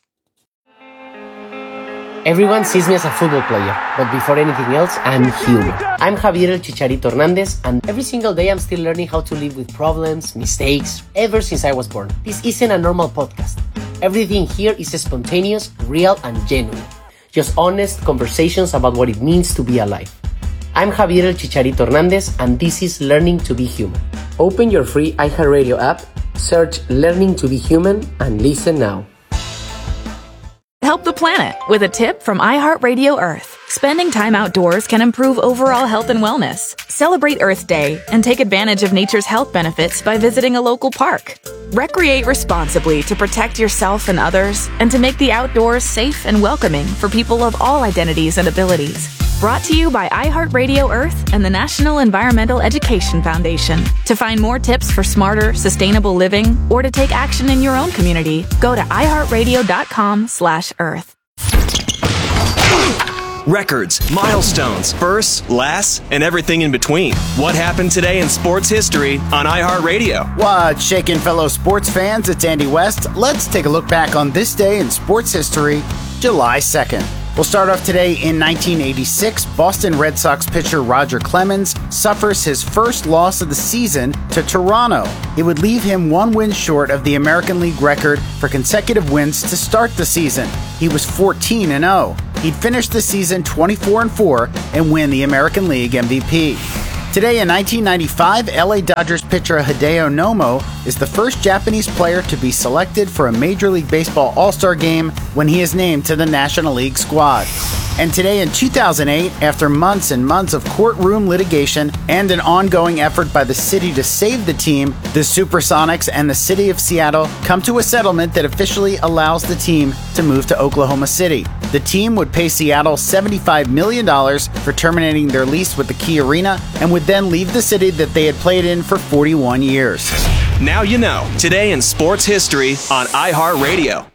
Everyone sees me as a football player, but before anything else, I'm human. I'm Javier El Chicharito Hernandez, and every single day I'm still learning how to live with problems, mistakes, ever since I was born. This isn't a normal podcast. Everything here is spontaneous, real, and genuine. Just honest conversations about what it means to be alive. I'm Javier El Chicharito Hernandez, and this is Learning to Be Human. Open your free iHeartRadio app, search Learning to Be Human, and listen now. Help the planet with a tip from iHeartRadio Earth. Spending time outdoors can improve overall health and wellness. Celebrate Earth Day and take advantage of nature's health benefits by visiting a local park. Recreate responsibly to protect yourself and others, and to make the outdoors safe and welcoming for people of all identities and abilities. Brought to you by iHeartRadio Earth and the National Environmental Education Foundation. To find more tips for smarter, sustainable living, or to take action in your own community, go to iHeartRadio.com/Earth. records, milestones, firsts, lasts, and everything in between. What happened today in sports history on iHeartRadio? What's shaking, fellow sports fans? It's Andy West. Let's take a look back on this day in sports history, July 2nd. We'll start off today in 1986. Boston Red Sox pitcher Roger Clemens suffers his first loss of the season to Toronto. It would leave him one win short of the American League record for consecutive wins to start the season. He was 14-0. He'd finish the season 24-4 and win the American League MVP. Today in 1995, LA Dodgers pitcher Hideo Nomo is the first Japanese player to be selected for a Major League Baseball All-Star game when he is named to the National League squad. And today in 2008, after months and months of courtroom litigation and an ongoing effort by the city to save the team, the Supersonics and the city of Seattle come to a settlement that officially allows the team to move to Oklahoma City. The team would pay Seattle $75 million for terminating their lease with the Key Arena and would then leave the city that they had played in for 41 years. Now you know. Today in sports history on iHeartRadio.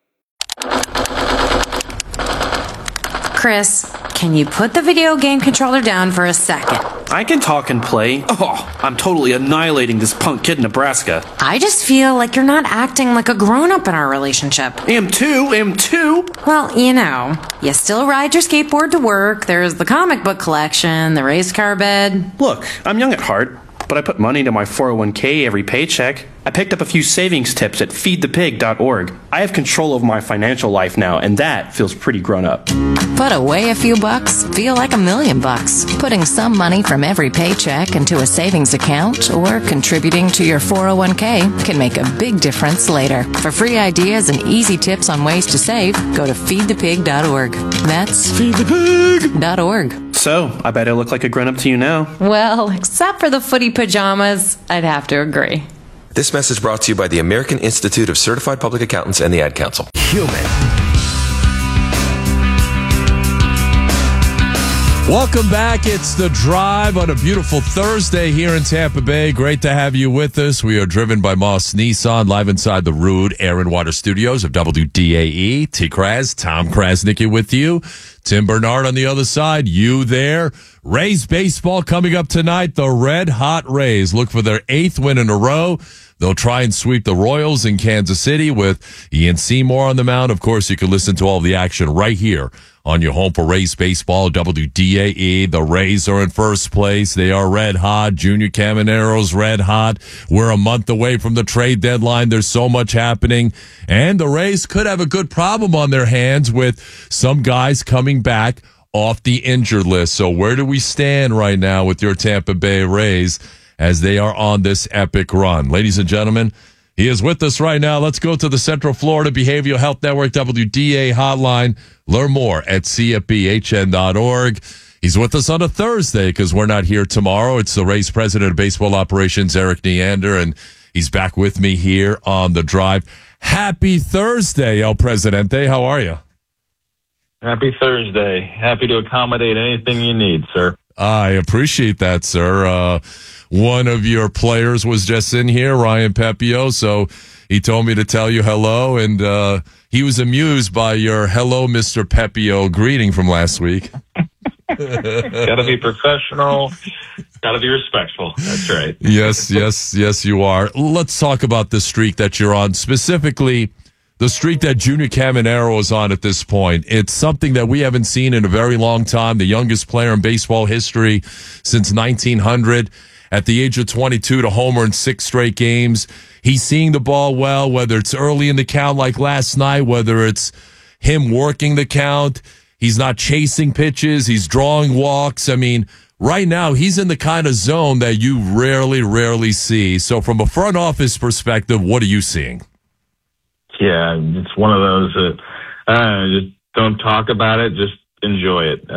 Chris, can you put the video game controller down for a second? I can talk and play. Oh, I'm totally annihilating this punk kid in Nebraska. I just feel like you're not acting like a grown-up in our relationship. Am too. Well, you still ride your skateboard to work, there's the comic book collection, the race car bed. Look, I'm young at heart, but I put money into my 401k every paycheck. I picked up a few savings tips at feedthepig.org. I have control of my financial life now, and that feels pretty grown up. Put away a few bucks, feel like $1 million. Putting some money from every paycheck into a savings account or contributing to your 401k can make a big difference later. For free ideas and easy tips on ways to save, go to feedthepig.org. That's feedthepig.org. So, I bet I look like a grown-up to you now. Well, except for the footy pajamas, I'd have to agree. This message brought to you by the American Institute of Certified Public Accountants and the Ad Council. Human. Welcome back. It's The Drive on a beautiful Thursday here in Tampa Bay. Great to have you with us. We are driven by Moss Nissan, live inside the Rude Air and Water Studios of WDAE. T. Kraz, Tom Krasnicki with you. Tim Bernard on the other side. You there. Rays baseball coming up tonight. The Red Hot Rays look for their 8th win in a row. They'll try and sweep the Royals in Kansas City with Ian Seymour on the mound. Of course, you can listen to all the action right here on your home for Rays baseball, WDAE. The Rays are in first place. They are red hot. Junior Caminero's red hot. We're a month away from the trade deadline. There's so much happening. And the Rays could have a good problem on their hands with some guys coming back off the injured list. So where do we stand right now with your Tampa Bay Rays as they are on this epic run? Ladies and gentlemen, he is with us right now. Let's go to the Central Florida Behavioral Health Network WDA hotline. Learn more at cfbhn.org. He's with us on a Thursday because we're not here tomorrow. It's the Rays president of baseball operations, Eric Neander, and he's back with me here on The Drive. Happy Thursday, El Presidente. How are you? Happy Thursday. Happy to accommodate anything you need, sir. I appreciate that, sir. One of your players was just in here, Ryan Pepio, so he told me to tell you hello, and he was amused by your hello, Mr. Pepio greeting from last week. Got to be professional. Got to be respectful. That's right. Yes, you are. Let's talk about the streak that you're on, specifically the streak that Junior Caminero is on at this point. It's something that we haven't seen in a very long time. The youngest player in baseball history since 1900. At the age of 22 to homer in 6 straight games. He's seeing the ball well, whether it's early in the count like last night, whether it's him working the count. He's not chasing pitches. He's drawing walks. I mean, right now he's in the kind of zone that you rarely see. So from a front office perspective, what are you seeing? Yeah, it's one of those that just don't talk about it, just enjoy it.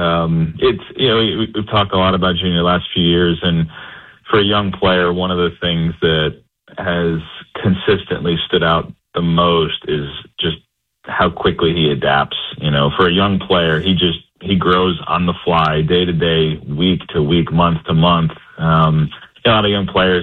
We've talked a lot about Junior the last few years, and for a young player, one of the things that has consistently stood out the most is just how quickly he adapts. For a young player, he grows on the fly, day to day, week to week, month to month. A lot of young players,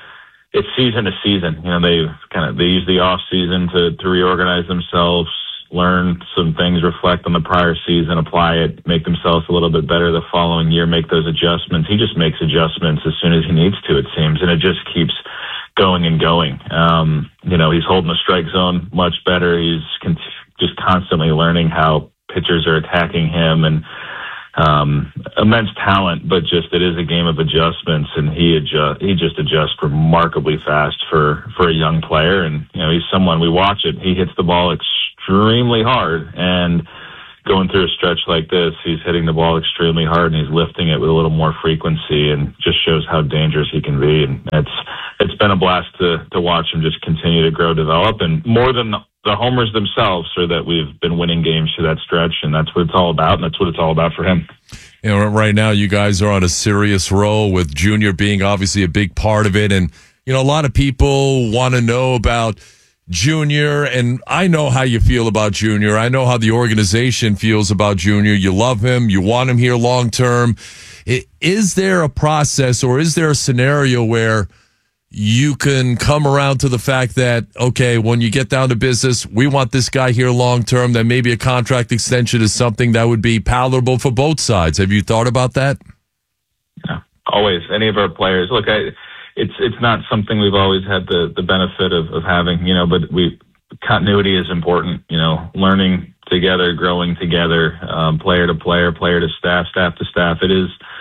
it's season to season. They use the off season to reorganize themselves, learn some things, reflect on the prior season, apply it, make themselves a little bit better the following year, make those adjustments. He just makes adjustments as soon as he needs to, it seems, and it just keeps going and going. He's holding the strike zone much better. He's just constantly learning how pitchers are attacking him, and immense talent, but just it is a game of adjustments, and he just adjusts remarkably fast for a young player. And he's someone, we watch it, he hits the ball extremely hard, and going through a stretch like this, he's hitting the ball extremely hard, and he's lifting it with a little more frequency, and just shows how dangerous he can be. And it's been a blast to watch him just continue to grow, develop, and more than the homers themselves are that we've been winning games through that stretch, and that's what it's all about, and that's what it's all about for him. Right now you guys are on a serious roll, with Junior being obviously a big part of it. And, a lot of people want to know about Junior, and I know how you feel about Junior. I know how the organization feels about Junior. You love him. You want him here long term. Is there a process, or is there a scenario where you can come around to the fact that, okay, when you get down to business, we want this guy here long term, that maybe a contract extension is something that would be palatable for both sides? Have you thought about that? Yeah, always. Any of our players. Look, it's not something we've always had the benefit of having, but continuity is important, learning together, growing together, player to player, player to staff, staff to staff. It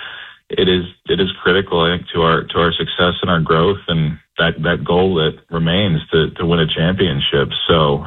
is critical, I think, to our success and our growth, and that goal that remains to win a championship. So,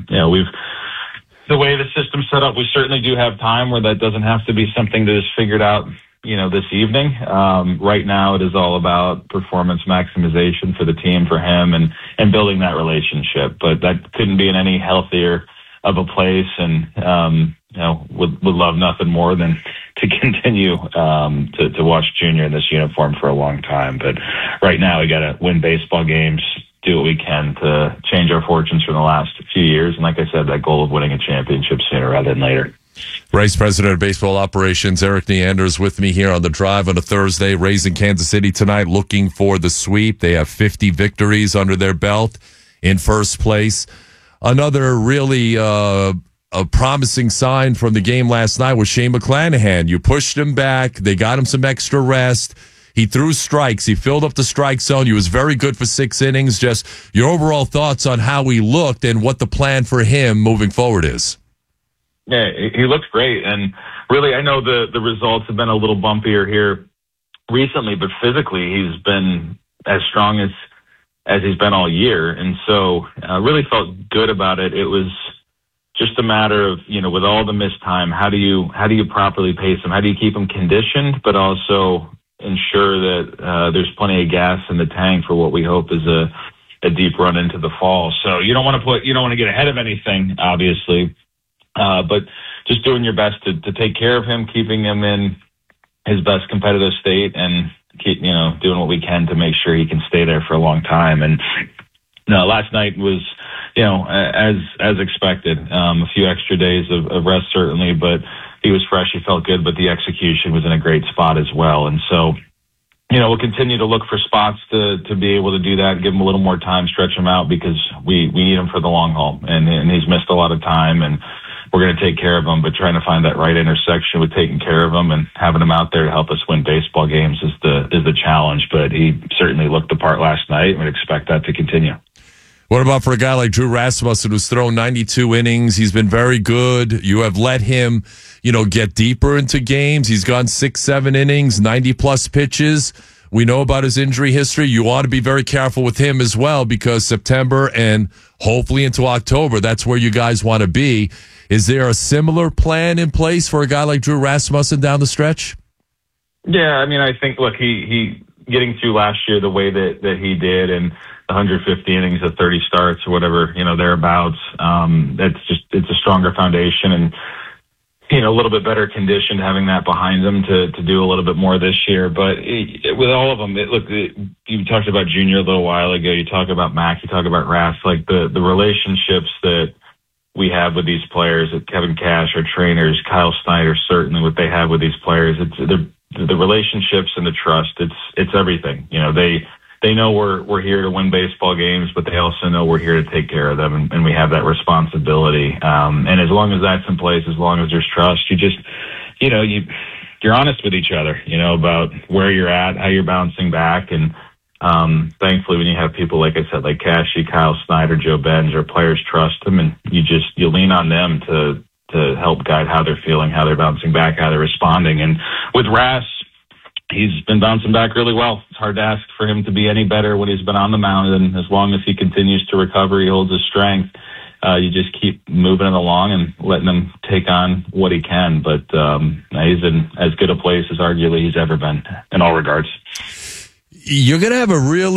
the way the system's set up, we certainly do have time where that doesn't have to be something that is figured out, this evening. Right now it is all about performance maximization for the team, for him, and building that relationship. But that couldn't be in any healthier of a place, and, would love nothing more than to continue to watch Junior in this uniform for a long time. But right now we got to win baseball games, do what we can to change our fortunes from the last few years. And like I said, that goal of winning a championship sooner rather than later. Rays President of Baseball Operations, Erik Neander, is with me here on The Drive on a Thursday. Rays in Kansas City tonight looking for the sweep. They have 50 victories under their belt, in first place. Another really a promising sign from the game last night was Shane McClanahan. You pushed him back. They got him some extra rest. He threw strikes. He filled up the strike zone. He was very good for 6 innings. Just your overall thoughts on how he looked and what the plan for him moving forward is. Yeah, he looks great. And really, I know the results have been a little bumpier here recently, but physically he's been as strong as he's been all year. And so I really felt good about it. It was just a matter of, with all the missed time, how do you properly pace him? How do you keep him conditioned, but also ensure that there's plenty of gas in the tank for what we hope is a deep run into the fall. So you don't want to get ahead of anything, obviously, but just doing your best to take care of him, keeping him in his best competitive state, and keep doing what we can to make sure he can stay there for a long time. And last night was as expected, a few extra days of rest certainly, but he was fresh, he felt good, but the execution was in a great spot as well. And so we'll continue to look for spots to be able to do that, give him a little more time, stretch him out, because we need him for the long haul, and he's missed a lot of time, and we're going to take care of him, but trying to find that right intersection with taking care of him and having him out there to help us win baseball games is the challenge. But he certainly looked the part last night, and we'd expect that to continue. What about for a guy like Drew Rasmussen, who's thrown 92 innings? He's been very good. You have let him, get deeper into games. He's gone 6-7 innings, 90-plus pitches. We know about his injury history. You want to be very careful with him as well, because September and hopefully into October, that's where you guys want to be. Is there a similar plan in place for a guy like Drew Rasmussen down the stretch? Yeah, I think, look, he getting through last year the way that he did, and 150 innings of 30 starts or whatever, thereabouts, it's a stronger foundation, and a little bit better conditioned having that behind them to do a little bit more this year. But with all of them, you talked about Junior a little while ago. You talk about Mac, you talk about Ras, like the relationships that we have with these players, Kevin Cash, our trainers, Kyle Snyder, certainly what they have with these players. It's the relationships and the trust. It's everything. they know we're here to win baseball games, but they also know we're here to take care of them, and we have that responsibility. And as long as that's in place, as long as there's trust, you're honest with each other, about where you're at, how you're bouncing back. And thankfully, when you have people, like I said, like Cashy, Kyle Snyder, Joe Benz, our players trust them, and you lean on them to help guide how they're feeling, how they're bouncing back, how they're responding. And with Ras, he's been bouncing back really well. It's hard to ask for him to be any better when he's been on the mound, and as long as he continues to recover, he holds his strength. You just keep moving it along and letting him take on what he can. But he's in as good a place as arguably he's ever been in all regards. You're going to have a really